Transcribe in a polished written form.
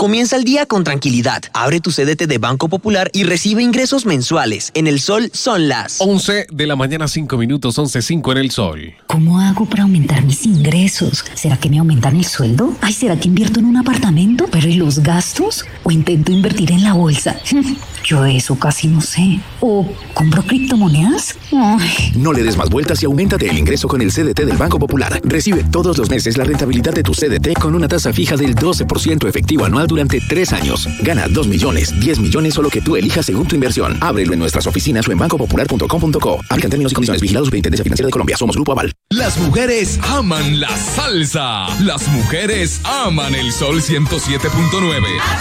Comienza el día con tranquilidad. Abre tu CDT de Banco Popular y recibe ingresos mensuales. En el Sol son las 11 de la mañana, 5 minutos, 11:05 en el Sol. ¿Cómo hago para aumentar mis ingresos? ¿Será que me aumentan el sueldo? Ay, ¿será que invierto en un apartamento? ¿Pero y los gastos? ¿O intento invertir en la bolsa? Yo de eso casi no sé. ¿O compro criptomonedas? Ay. No le des más vueltas y auméntate el ingreso con el CDT del Banco Popular. Recibe todos los meses la rentabilidad de tu CDT con una tasa fija del 12% efectivo anual durante 3 años. Gana 2 millones, 10 millones o lo que tú elijas según tu inversión. Ábrelo en nuestras oficinas o en bancopopular.com.co. Aplican términos y condiciones. Vigilado Superintendencia Financiera de Colombia. Somos Grupo Aval. Las mujeres aman la salsa. Las mujeres aman el Sol 107.9.